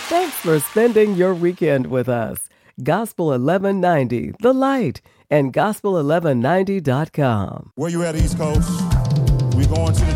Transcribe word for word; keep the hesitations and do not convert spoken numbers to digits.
Thanks for spending your weekend with us. Gospel eleven ninety, The Light, and gospel eleven ninety dot com. Where you at, East Coast? We going to the